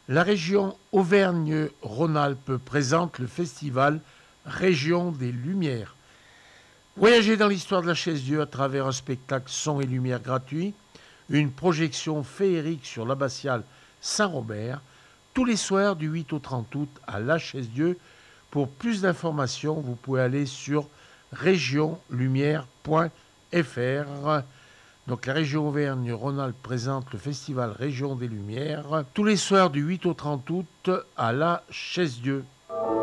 La région Auvergne-Rhône-Alpes présente le festival Région des Lumières. Voyagez dans l'histoire de la Chaise-Dieu à travers un spectacle son et lumière gratuit, une projection féerique sur l'abbatiale Saint-Robert, tous les soirs du 8 au 30 août à La Chaise-Dieu. Pour plus d'informations, vous pouvez aller sur regionlumière.fr. Donc la région Auvergne-Rhône-Alpes présente le festival Région des Lumières tous les soirs du 8 au 30 août à La Chaise-Dieu.